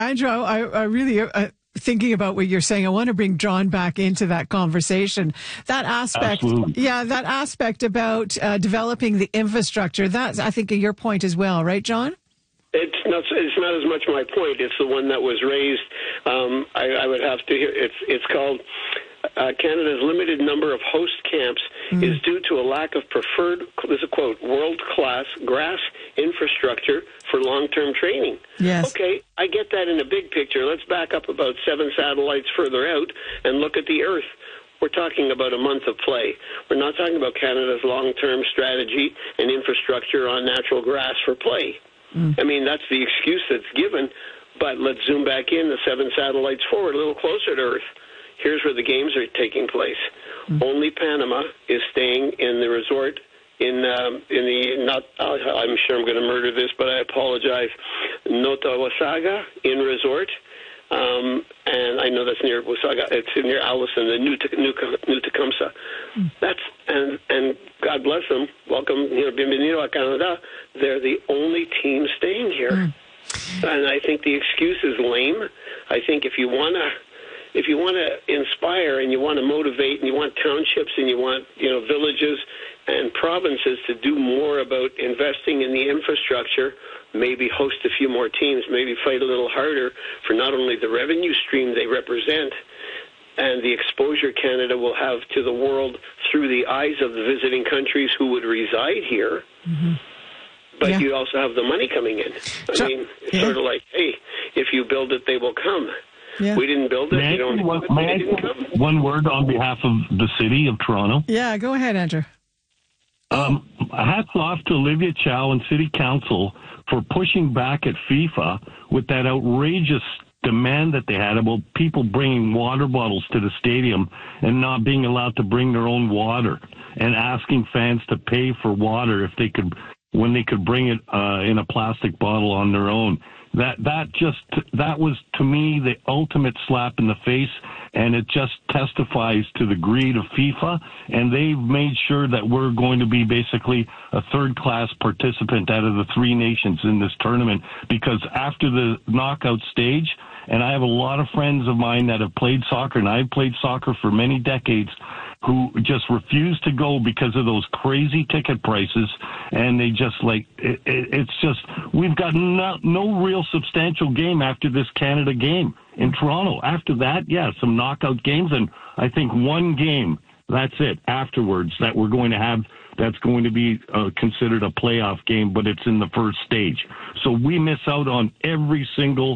Andrew, I really thinking about what you're saying, I want to bring John back into that conversation. That aspect, Absolutely. yeah, that aspect about developing the infrastructure. That's, I think, your point as well, right, John? It's not as much my point. It's the one that was raised. I would have to hear. It's called Canada's limited number of host camps is due to a lack of preferred, this is a quote, world-class grass infrastructure for long-term training. Yes. Okay, I get that in a big picture. Let's back up about 7 satellites further out and look at the Earth. We're talking about a month of play. We're not talking about Canada's long-term strategy and infrastructure on natural grass for play. I mean, that's the excuse that's given, but let's zoom back in the 7 satellites forward, a little closer to Earth. Here's where the games are taking place. Only Panama is staying in the resort in the not. I'm sure I'm going to murder this, but I apologize. Nottawasaga Inn Resort, and I know that's near Wasaga. It's near Allison, the New Tecumseh. That's and God bless them. Welcome, bienvenido a Canada. They're the only team staying here, and I think the excuse is lame. I think if you want to inspire and you want to motivate and you want townships and you want villages and provinces to do more about investing in the infrastructure, maybe host a few more teams, maybe fight a little harder for not only the revenue stream they represent and the exposure Canada will have to the world through the eyes of the visiting countries who would reside here, but you also have the money coming in. I mean, it's sort of like, hey, if you build it, they will come. Yeah. We didn't build it. They didn't come. One word on behalf of the city of Toronto. Yeah, go ahead, Andrew. Hats off to Olivia Chow and City Council for pushing back at FIFA with that outrageous demand that they had about people bringing water bottles to the stadium and not being allowed to bring their own water, and asking fans to pay for water if they could, when they could bring it in a plastic bottle on their own. That was, to me, the ultimate slap in the face, and it just testifies to the greed of FIFA, and they've made sure that we're going to be basically a third-class participant out of the 3 nations in this tournament, because after the knockout stage, and I have a lot of friends of mine that have played soccer, and I've played soccer for many decades, who just refuse to go because of those crazy ticket prices, and they just it's just, we've got no real substantial game after this Canada game in Toronto. After that, some knockout games, and I think one game, that's it, afterwards, that we're going to have, that's going to be considered a playoff game, but it's in the first stage. So we miss out on every single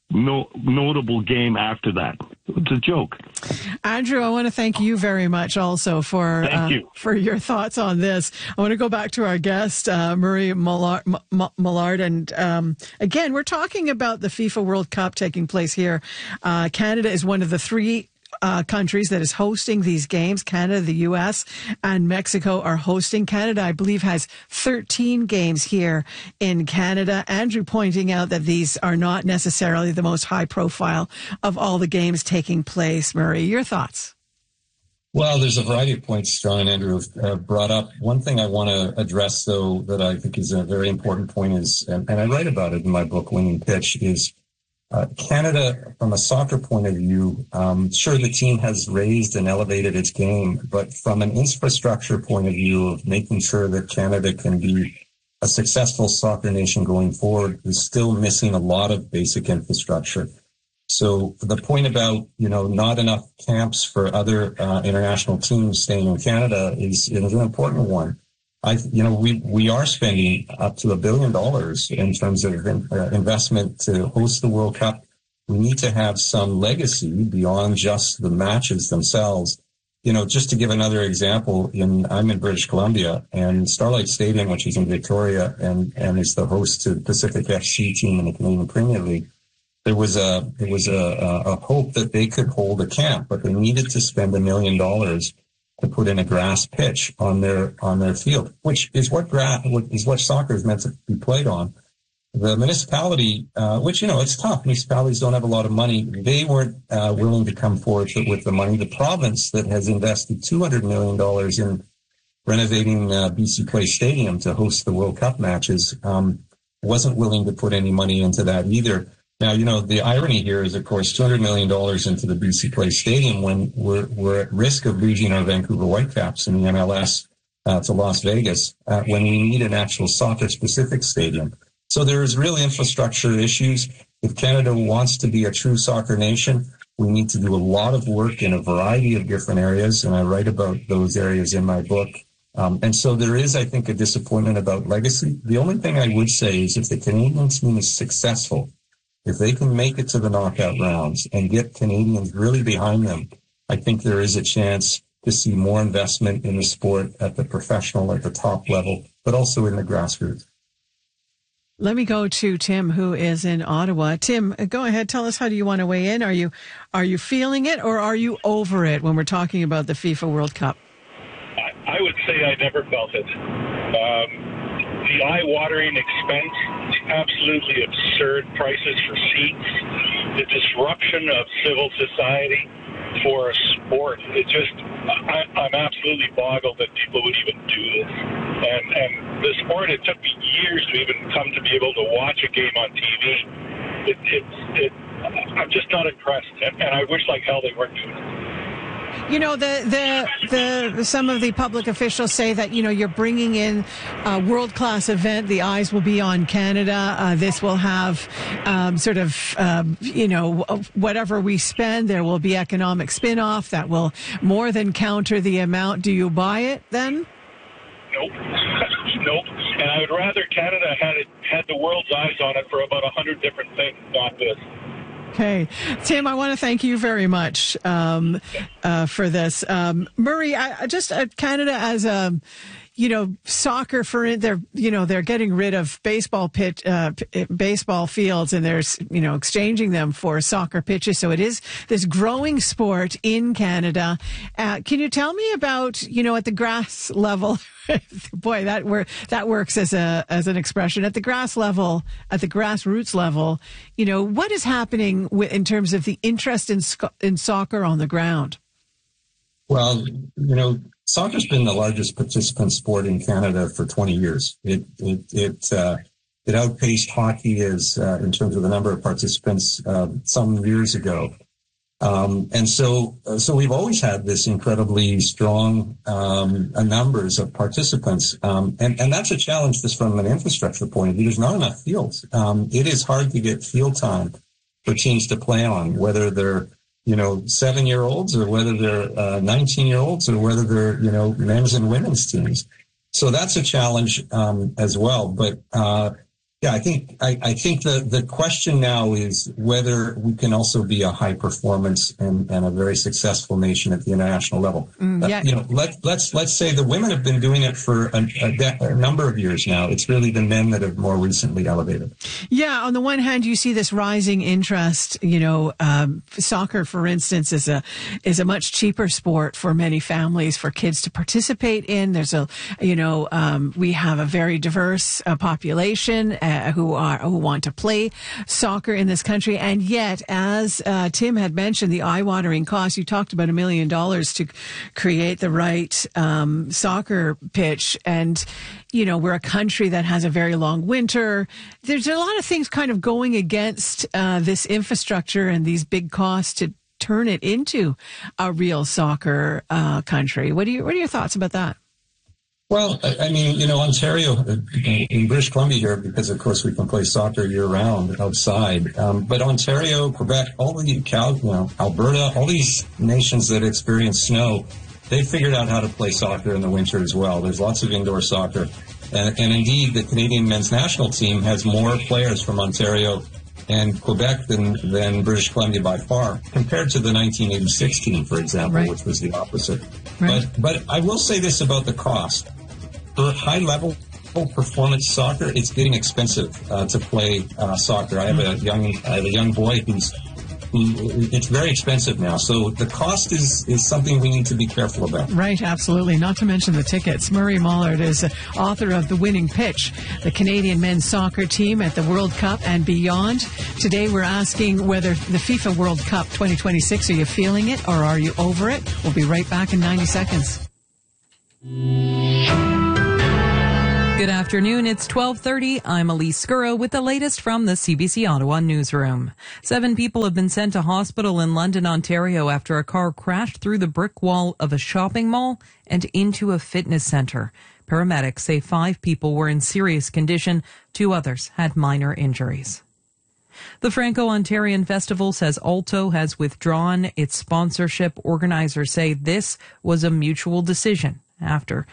notable game after that. It's a joke. Andrew, I want to thank you very much also for your thoughts on this. I want to go back to our guest, Murray Millard. And again, we're talking about the FIFA World Cup taking place here. Canada is one of the 3 countries that is hosting these games. Canada, the U.S., and Mexico are hosting. Canada, I believe, has 13 games here in Canada. Andrew pointing out that these are not necessarily the most high profile of all the games taking place. Murray, your thoughts? Well, there's a variety of points John and Andrew have brought up. One thing I want to address, though, that I think is a very important point is, and I write about it in my book, Winning Pitch, is Canada, from a soccer point of view, sure, the team has raised and elevated its game, but from an infrastructure point of view of making sure that Canada can be a successful soccer nation going forward, is still missing a lot of basic infrastructure. So the point about, not enough camps for other international teams staying in Canada is an important one. We are spending up to $1 billion in terms of investment to host the World Cup. We need to have some legacy beyond just the matches themselves. Just to give another example, I'm in British Columbia, and Starlight Stadium, which is in Victoria and is the host to the Pacific FC team in the Canadian Premier League, there was a hope that they could hold a camp, but they needed to spend $1 million to put in a grass pitch on their field, which is what soccer is meant to be played on. The municipality, which it's tough. Municipalities don't have a lot of money. They weren't willing to come forward with the money. The province that has invested $200 million in renovating BC Place Stadium to host the World Cup matches wasn't willing to put any money into that either. Now, the irony here is, of course, $200 million into the BC Place Stadium when we're at risk of losing our Vancouver Whitecaps in the MLS to Las Vegas when we need an actual soccer-specific stadium. So there's real infrastructure issues. If Canada wants to be a true soccer nation, we need to do a lot of work in a variety of different areas, and I write about those areas in my book. And so there is, I think, a disappointment about legacy. The only thing I would say is if the Canadian team is successful, if they can make it to the knockout rounds and get Canadians really behind them, I think there is a chance to see more investment in the sport at the professional, at the top level, but also in the grassroots. Let me go to Tim, who is in Ottawa. Tim, go ahead. Tell us, how do you want to weigh in? Are you feeling it, or are you over it when we're talking about the FIFA World Cup? I would say I never felt it. The eye-watering expense, the absolutely absurd prices for seats, the disruption of civil society for a sport. I'm absolutely boggled that people would even do this. And the sport, it took me years to even come to be able to watch a game on TV. I'm just not impressed, and I wish like hell they weren't doing it. Some of the public officials say that, you're bringing in a world-class event. The eyes will be on Canada. This will have whatever we spend, there will be economic spin-off that will more than counter the amount. Do you buy it then? Nope. Nope. And I would rather Canada had the world's eyes on it for about 100 different things, not this. Okay. Tim, I want to thank you very much for this. Murray, Canada as a, soccer they're getting rid of baseball fields, and there's, exchanging them for soccer pitches. So it is this growing sport in Canada. Can you tell me about, at the grass level, boy, that works as an expression at the grassroots level, what is happening in terms of the interest in soccer on the ground? Well, soccer's been the largest participant sport in Canada for 20 years. It outpaced hockey in terms of the number of participants some years ago. And so we've always had this incredibly strong numbers of participants. And that's a challenge just from an infrastructure point of view. There's not enough fields. It is hard to get field time for teams to play on, whether they're 7-year-olds or whether they're 19-year-olds or whether they're, men's and women's teams. So that's a challenge as well. But I think the question now is whether we can also be a high performance and a very successful nation at the international level. Let's say the women have been doing it for a number of years now. It's really the men that have more recently elevated. Yeah, on the one hand, you see this rising interest. Soccer, for instance, is a much cheaper sport for many families for kids to participate in. There's we have a very diverse population who want to play soccer in this country. And yet, as Tim had mentioned, the eye-watering cost, you talked about $1 million to create the right soccer pitch. And, we're a country that has a very long winter. There's a lot of things kind of going against this infrastructure and these big costs to turn it into a real soccer country. What are your thoughts about that? Well, I mean, Ontario, in British Columbia here, because of course we can play soccer year round outside. But Ontario, Quebec, Alberta, all these nations that experience snow, they figured out how to play soccer in the winter as well. There's lots of indoor soccer. And indeed, the Canadian men's national team has more players from Ontario and Quebec than British Columbia by far, compared to the 1986 team, for example, right, which was the opposite. Right. But I will say this about the cost. For high-level performance soccer, it's getting expensive to play soccer. I have a young boy it's very expensive now. So the cost is something we need to be careful about. Right, absolutely. Not to mention the tickets. Murray Mollard is author of The Winning Pitch, the Canadian men's soccer team at the World Cup and beyond. Today we're asking whether the FIFA World Cup 2026, are you feeling it or are you over it? We'll be right back in 90 seconds. Good afternoon. It's 12:30. I'm Elise Scurro with the latest from the CBC Ottawa newsroom. 7 people have been sent to hospital in London, Ontario after a car crashed through the brick wall of a shopping mall and into a fitness center. Paramedics say 5 people were in serious condition. 2 others had minor injuries. The Franco-Ontarian Festival says Alto has withdrawn its sponsorship. Organizers say this was a mutual decision after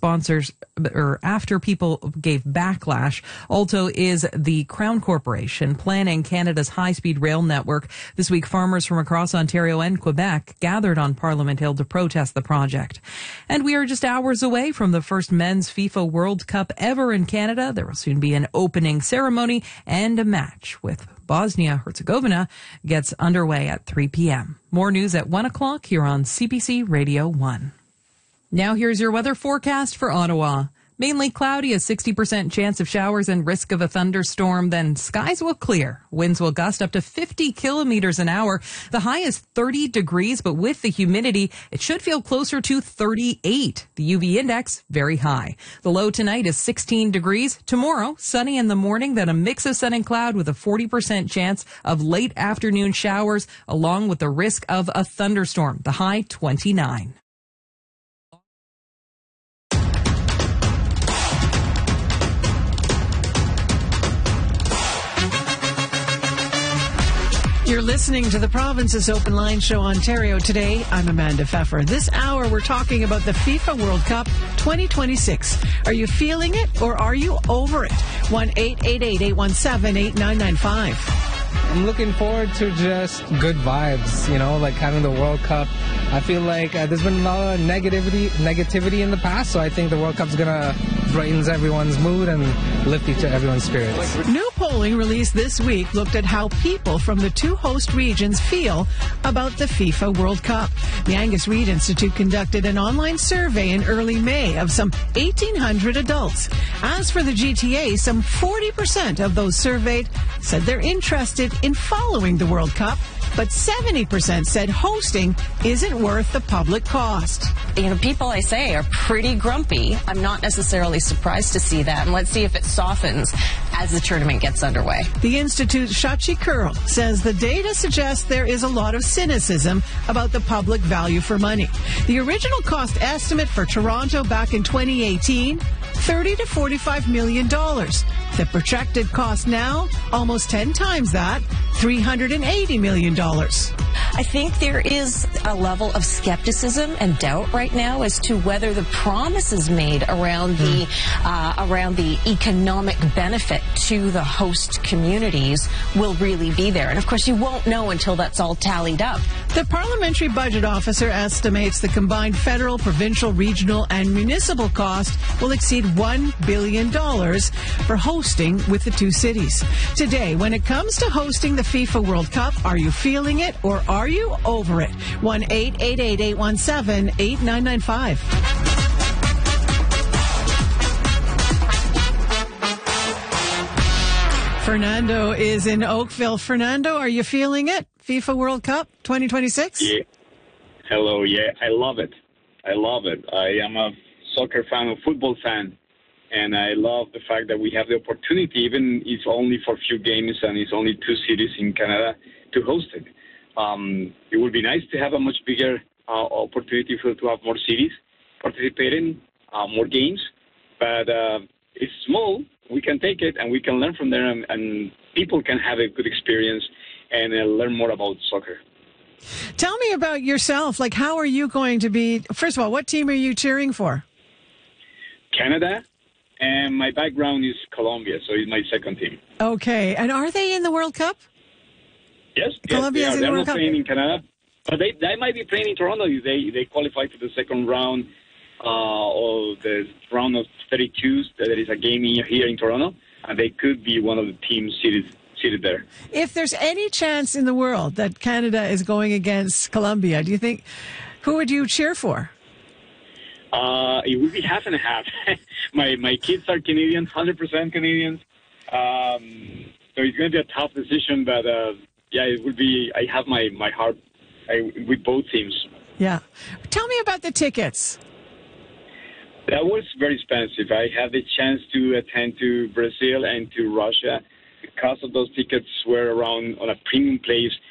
people gave backlash. Alto is the Crown Corporation planning Canada's high-speed rail network. This week, farmers from across Ontario and Quebec gathered on Parliament Hill to protest the project. And we are just hours away from the first men's FIFA World Cup ever in Canada. There will soon be an opening ceremony, and a match with Bosnia-Herzegovina gets underway at 3 p.m. More news at 1 o'clock here on CBC Radio 1. Now here's your weather forecast for Ottawa. Mainly cloudy, a 60% chance of showers and risk of a thunderstorm. Then skies will clear. Winds will gust up to 50 kilometers an hour. The high is 30 degrees, but with the humidity, it should feel closer to 38. The UV index, very high. The low tonight is 16 degrees. Tomorrow, sunny in the morning, then a mix of sun and cloud with a 40% chance of late afternoon showers, along with the risk of a thunderstorm. The high, 29. You're listening to the Province's Open Line Show, Ontario Today. I'm Amanda Pfeffer. This hour, we're talking about the FIFA World Cup 2026. Are you feeling it or are you over it? 1-888-817-8995. I'm looking forward to just good vibes, like having the World Cup. I feel like there's been a lot of negativity in the past, so I think the World Cup's going to brighten everyone's mood and lift everyone's spirits. New polling released this week looked at how people from the 2 host regions feel about the FIFA World Cup. The Angus Reid Institute conducted an online survey in early May of some 1,800 adults. As for the GTA, some 40% of those surveyed said they're interested in following the World Cup, but 70% said hosting isn't worth the public cost. People I say are pretty grumpy. I'm not necessarily surprised to see that, and let's see if it softens as the tournament gets underway. The Institute's Shachi Kurl says the data suggests there is a lot of cynicism about the public value for money. The original cost estimate for Toronto back in 2018, $30 to $45 million. The projected cost now, almost 10 times that, $380 million. I think there is a level of skepticism and doubt right now as to whether the promises made around the economic benefit to the host communities will really be there. And of course, you won't know until that's all tallied up. The Parliamentary Budget Officer estimates the combined federal, provincial, regional, and municipal cost will exceed $1 billion for hosting with the 2 cities. Today, when it comes to hosting the FIFA World Cup, are you feeling it or are you over it? 1-888-817-8995. Fernando is in Oakville. Fernando, are you feeling it? FIFA World Cup 2026? Yeah. Hello. Yeah, I love it. I am a soccer fan, a football fan, and I love the fact that we have the opportunity, even if only for a few games and it's only 2 cities in Canada, to host it. It would be nice to have a much bigger opportunity to have more cities participating, more games, but it's small. We can take it and we can learn from there, and people can have a good experience and learn more about soccer. Tell me about yourself. Like, how are you going to be? First of all, what team are you cheering for? Canada, and my background is Colombia, so it's my second team. Okay, and are they in the World Cup? Yes, Colombia's in the World Cup. They're not playing in Canada, but they might be playing in Toronto. They qualify to the second round or the round of 32. There is a game here in Toronto, and they could be one of the teams seated there. If there's any chance in the world that Canada is going against Colombia, do you think, who would you cheer for? It would be half and half. My kids are Canadian, 100% Canadians. So it's going to be a tough decision, but yeah, it would be. I have my heart with both teams. Yeah. Tell me about the tickets. That was very expensive. I had the chance to attend to Brazil and to Russia. The cost of those tickets were around, on a premium place,